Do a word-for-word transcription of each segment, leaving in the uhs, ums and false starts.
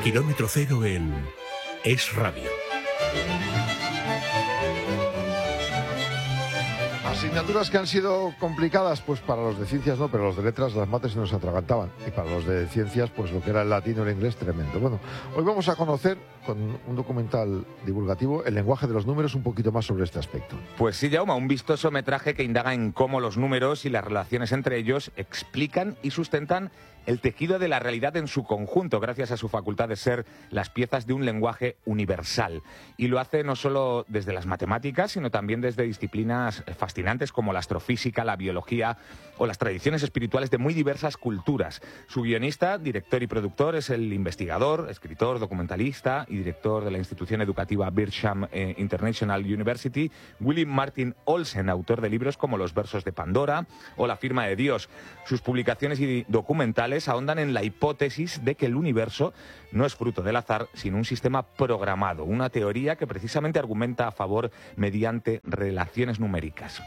Kilómetro cero en Es Radio. Asignaturas que han sido complicadas, pues para los de ciencias no, pero los de letras, las mates se nos atragantaban. Y para los de ciencias, pues lo que era el latín o el inglés, tremendo. Bueno, hoy vamos a conocer, con un documental divulgativo, el lenguaje de los números, un poquito más sobre este aspecto. Pues sí, Jaume, un vistoso metraje que indaga en cómo los números y las relaciones entre ellos explican y sustentan el tejido de la realidad en su conjunto, gracias a su facultad de ser las piezas de un lenguaje universal. Y lo hace no solo desde las matemáticas, sino también desde disciplinas fascinantes como la astrofísica, la biología o las tradiciones espirituales de muy diversas culturas. Su guionista, director y productor es el investigador, escritor, documentalista y director de la institución educativa Bircham eh, International University, William Martin Olsen, autor de libros como Los versos de Pandora o La firma de Dios. Sus publicaciones y documentales ahondan en la hipótesis de que el universo no es fruto del azar, sino un sistema programado, una teoría que precisamente argumenta a favor mediante relaciones numéricas.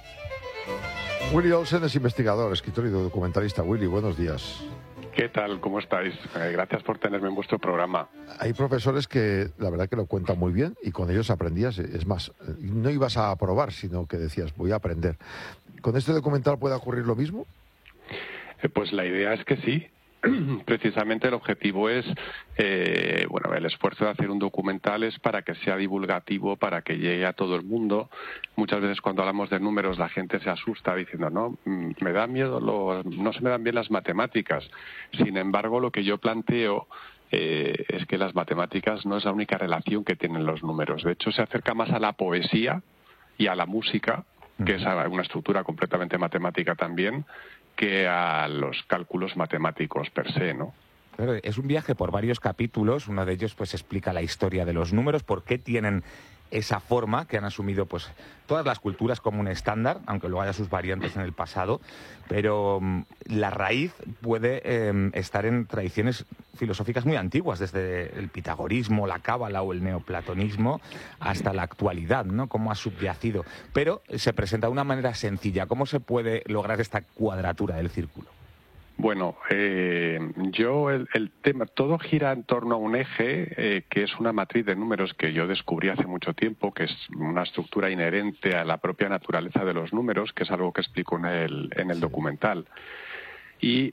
Willy Olsen es investigador, escritor y documentalista. Willy, buenos días. ¿Qué tal? ¿Cómo estáis? Eh, gracias por tenerme en vuestro programa. Hay profesores que la verdad que lo cuentan muy bien y con ellos aprendías. Es más, no ibas a aprobar, sino que decías, voy a aprender. ¿Con este documental puede ocurrir lo mismo? Eh, pues la idea es que sí. Precisamente el objetivo es, eh, bueno, el esfuerzo de hacer un documental es para que sea divulgativo, para que llegue a todo el mundo. Muchas veces cuando hablamos de números la gente se asusta diciendo, no, me da miedo, lo, no se me dan bien las matemáticas. Sin embargo, lo que yo planteo eh, es que las matemáticas no es la única relación que tienen los números. De hecho, se acerca más a la poesía y a la música, que es una estructura completamente matemática también, que a los cálculos matemáticos per se, ¿no? Claro, es un viaje por varios capítulos. Uno de ellos pues explica la historia de los números, por qué tienen esa forma que han asumido pues todas las culturas como un estándar, aunque luego haya sus variantes en el pasado, pero um, la raíz puede eh, estar en tradiciones filosóficas muy antiguas, desde el pitagorismo, la cábala o el neoplatonismo hasta la actualidad, ¿no? Cómo ha subyacido. Pero se presenta de una manera sencilla. ¿Cómo se puede lograr esta cuadratura del círculo? Bueno, eh, yo el, el tema, todo gira en torno a un eje eh, que es una matriz de números que yo descubrí hace mucho tiempo, que es una estructura inherente a la propia naturaleza de los números, que es algo que explico en el, en el documental. Y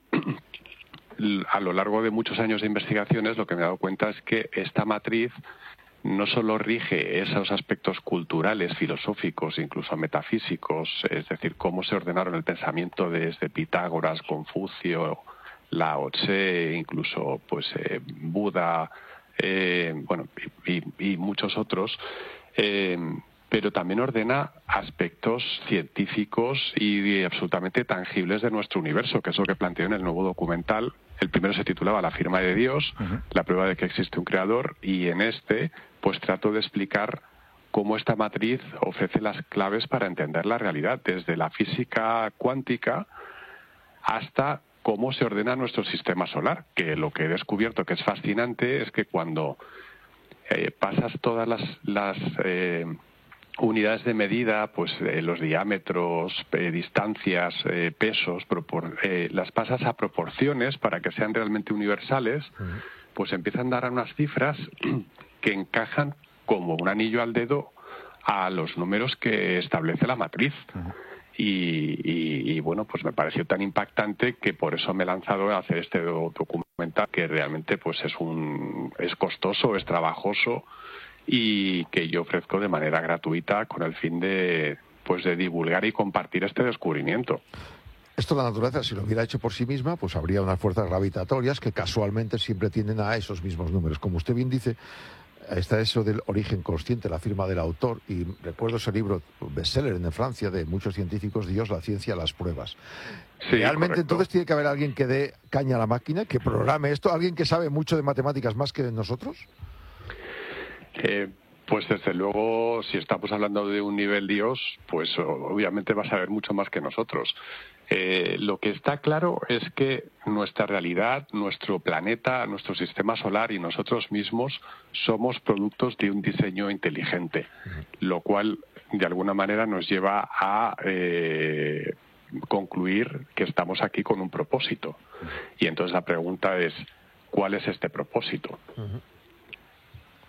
a lo largo de muchos años de investigaciones lo que me he dado cuenta es que esta matriz no solo rige esos aspectos culturales, filosóficos, incluso metafísicos, es decir, cómo se ordenaron el pensamiento desde Pitágoras, Confucio, Lao Tse, incluso pues eh, Buda, eh, bueno, y, y, y muchos otros, eh, pero también ordena aspectos científicos y absolutamente tangibles de nuestro universo, que es lo que planteo en el nuevo documental. El primero se titulaba La firma de Dios, uh-huh. la prueba de que existe un creador, y en este pues trato de explicar cómo esta matriz ofrece las claves para entender la realidad, desde la física cuántica hasta cómo se ordena nuestro sistema solar, que lo que he descubierto que es fascinante es que cuando eh, pasas todas las, las eh, unidades de medida, pues eh, los diámetros, eh, distancias, eh, pesos, propor- eh, las pasas a proporciones para que sean realmente universales, uh-huh. pues empiezan a dar unas cifras que encajan como un anillo al dedo a los números que establece la matriz. Uh-huh. Y, y, y bueno, pues me pareció tan impactante que por eso me he lanzado a hacer este documental, que realmente pues es un es costoso, es trabajoso, y que yo ofrezco de manera gratuita con el fin de pues de divulgar y compartir este descubrimiento. Esto la naturaleza, si lo hubiera hecho por sí misma, pues habría unas fuerzas gravitatorias que casualmente siempre tienden a esos mismos números. Como usted bien dice, está eso del origen consciente, la firma del autor, y recuerdo ese libro bestseller en Francia de muchos científicos, Dios, la ciencia, las pruebas. Sí, realmente correcto. Entonces tiene que haber alguien que dé caña a la máquina, que programe esto, alguien que sabe mucho de matemáticas más que nosotros. Eh, pues desde luego, si estamos hablando de un nivel Dios, pues obviamente va a saber mucho más que nosotros. Eh, lo que está claro es que nuestra realidad, nuestro planeta, nuestro sistema solar y nosotros mismos somos productos de un diseño inteligente, lo cual de alguna manera nos lleva a eh, concluir que estamos aquí con un propósito. Y entonces la pregunta es, ¿cuál es este propósito?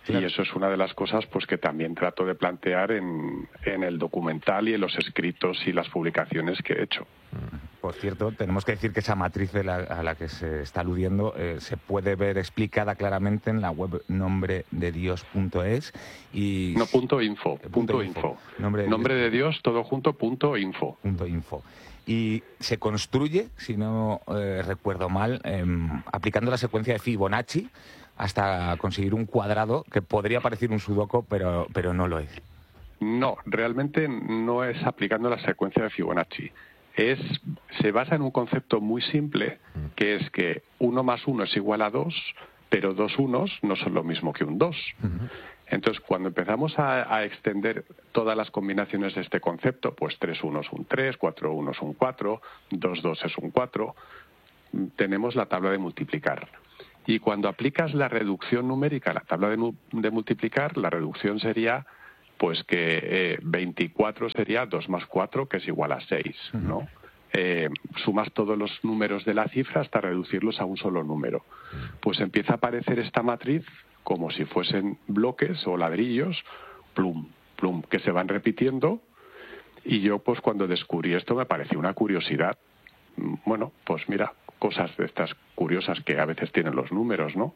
Claro. Y eso es una de las cosas pues que también trato de plantear en, en el documental y en los escritos y las publicaciones que he hecho. Por cierto, tenemos que decir que esa matriz de la, a la que se está aludiendo eh, se puede ver explicada claramente en la web nombre de dios punto es y... No, punto info, punto, punto info. info. Nombre, de, nombre de Dios, todo junto, punto info. Punto info. Y se construye, si no eh, recuerdo mal, eh, aplicando la secuencia de Fibonacci hasta conseguir un cuadrado que podría parecer un sudoku, pero, pero no lo es. No, realmente no es aplicando la secuencia de Fibonacci. Es, se basa en un concepto muy simple, que es que uno más uno es igual a dos, pero dos unos no son lo mismo que un dos. Uh-huh. Entonces, cuando empezamos a, a extender todas las combinaciones de este concepto, pues tres unos un tres, cuatro unos un cuatro, dos dos es un cuatro, tenemos la tabla de multiplicar. Y cuando aplicas la reducción numérica a la tabla de, de multiplicar, la reducción sería pues que eh, veinticuatro sería dos más cuatro, que es igual a seis, ¿no? Uh-huh. Eh, sumas todos los números de la cifra hasta reducirlos a un solo número. Pues empieza a aparecer esta matriz como si fuesen bloques o ladrillos, plum, plum, que se van repitiendo. Y yo, pues cuando descubrí esto, me pareció una curiosidad. Bueno, pues mira, cosas de estas curiosas que a veces tienen los números, ¿no?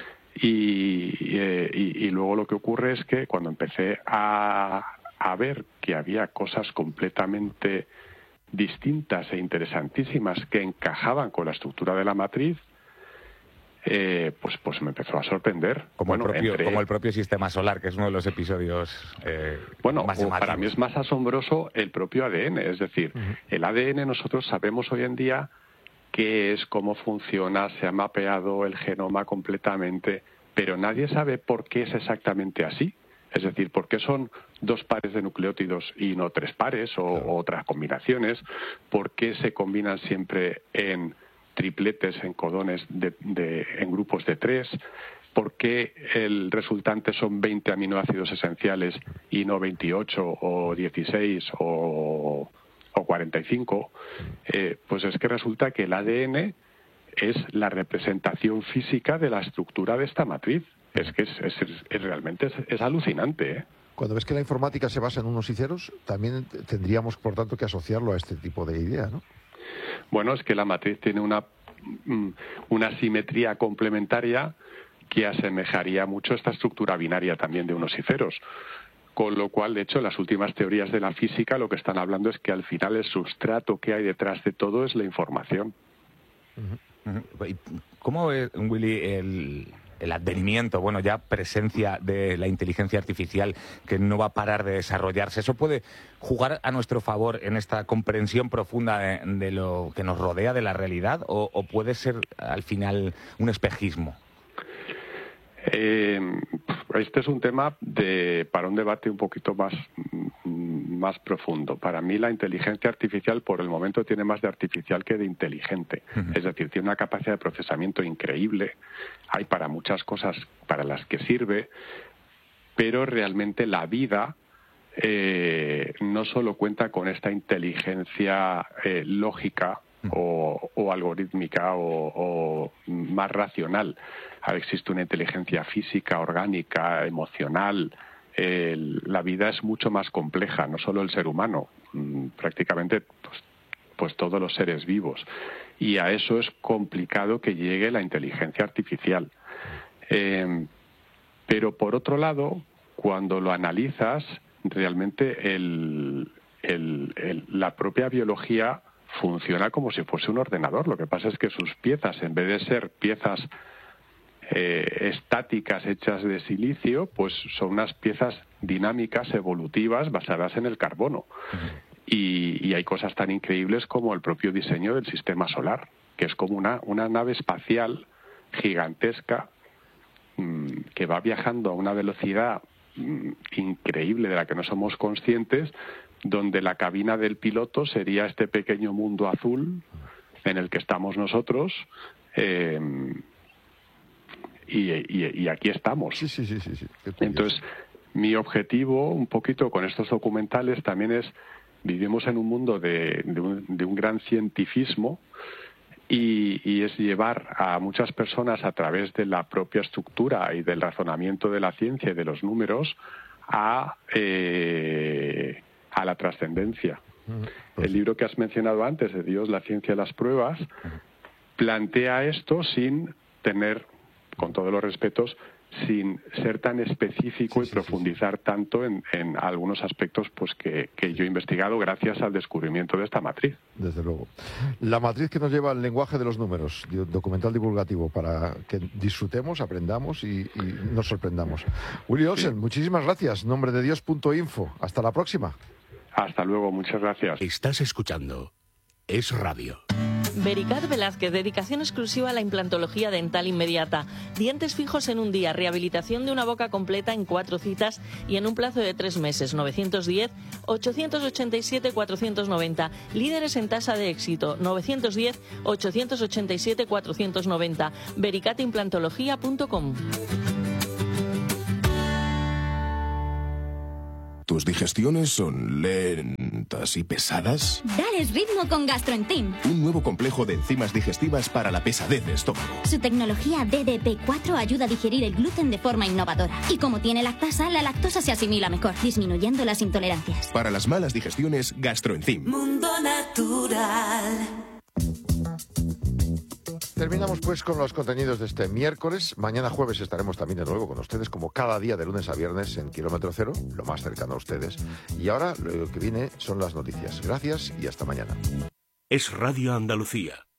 Y, eh, y, y luego lo que ocurre es que cuando empecé a, a ver que había cosas completamente distintas e interesantísimas que encajaban con la estructura de la matriz, eh, pues, pues me empezó a sorprender. Como, bueno, el propio, entre... como el propio sistema solar, que es uno de los episodios eh, bueno, más llamativos. Para mí es más asombroso el propio A D N. Es decir, uh-huh. el A D N nosotros sabemos hoy en día qué es, cómo funciona, se ha mapeado el genoma completamente, pero nadie sabe por qué es exactamente así. Es decir, por qué son dos pares de nucleótidos y no tres pares o, claro. o otras combinaciones, por qué se combinan siempre en tripletes, en codones, de, de, en grupos de tres, por qué el resultante son veinte aminoácidos esenciales y no veintiocho o dieciséis o... o cuarenta y cinco, eh, pues es que resulta que el A D N es la representación física de la estructura de esta matriz. Es que es, es, es realmente es, es alucinante, ¿eh? Cuando ves que la informática se basa en unos y ceros, también tendríamos, por tanto, que asociarlo a este tipo de idea, ¿no? Bueno, es que la matriz tiene una, una simetría complementaria que asemejaría mucho esta estructura binaria también de unos y ceros. Con lo cual, de hecho, las últimas teorías de la física lo que están hablando es que al final el sustrato que hay detrás de todo es la información. ¿Cómo ve, Willy, el, el advenimiento, bueno, ya presencia de la inteligencia artificial que no va a parar de desarrollarse? ¿Eso puede jugar a nuestro favor en esta comprensión profunda de, de lo que nos rodea, de la realidad, o, o puede ser al final un espejismo? Eh, este es un tema de, para un debate un poquito más, más profundo. Para mí la inteligencia artificial por el momento tiene más de artificial que de inteligente. Uh-huh. Es decir, tiene una capacidad de procesamiento increíble. Hay para muchas cosas para las que sirve, pero realmente la vida eh, no solo cuenta con esta inteligencia eh, lógica o, o algorítmica o, o más racional. Existe una inteligencia física, orgánica, emocional. Eh, la vida es mucho más compleja, no solo el ser humano, mm, prácticamente pues, pues todos los seres vivos. Y a eso es complicado que llegue la inteligencia artificial. Eh, pero por otro lado, cuando lo analizas, realmente el, el, el, la propia biología funciona como si fuese un ordenador. Lo que pasa es que sus piezas, en vez de ser piezas Eh, estáticas hechas de silicio, pues son unas piezas dinámicas, evolutivas, basadas en el carbono. Uh-huh. Y, y hay cosas tan increíbles como el propio diseño del sistema solar, que es como una, una nave espacial gigantesca mmm, que va viajando a una velocidad mmm, increíble de la que no somos conscientes, donde la cabina del piloto sería este pequeño mundo azul en el que estamos nosotros. Eh, Y, y, y aquí estamos. Sí, sí, sí, sí, sí. Entonces, mi objetivo, un poquito con estos documentales, también es, vivimos en un mundo de, de, un, de un gran cientifismo y, y es llevar a muchas personas a través de la propia estructura y del razonamiento de la ciencia y de los números a, eh, a la trascendencia. Pues el libro que has mencionado antes, de Dios, la ciencia y las pruebas, plantea esto sin tener, con todos los respetos, sin ser tan específico sí, y sí, profundizar sí, sí. tanto en, en algunos aspectos pues que, que yo he investigado gracias al descubrimiento de esta matriz. Desde luego. La matriz que nos lleva al lenguaje de los números, documental divulgativo, para que disfrutemos, aprendamos y, y nos sorprendamos. Willy Olsen, sí. muchísimas gracias. nombre de dios punto info. Hasta la próxima. Hasta luego, muchas gracias. Estás escuchando Es Radio. Vericat Velázquez, dedicación exclusiva a la implantología dental inmediata. Dientes fijos en un día, rehabilitación de una boca completa en cuatro citas y en un plazo de tres meses. novecientos diez, ochocientos ochenta y siete, cuatrocientos noventa. Líderes en tasa de éxito. novecientos diez, ochocientos ochenta y siete, cuatrocientos noventa. vericat implantología punto com. ¿Tus digestiones son lentas y pesadas? Dales ritmo con GastroEnzyme. Un nuevo complejo de enzimas digestivas para la pesadez de estómago. Su tecnología D D P cuatro ayuda a digerir el gluten de forma innovadora. Y como tiene lactasa, la lactosa se asimila mejor, disminuyendo las intolerancias. Para las malas digestiones, GastroEnzyme. Mundo Natural. Terminamos pues con los contenidos de este miércoles. Mañana jueves estaremos también de nuevo con ustedes, como cada día de lunes a viernes en Kilómetro Cero, lo más cercano a ustedes. Y ahora lo que viene son las noticias. Gracias y hasta mañana. Es Radio Andalucía.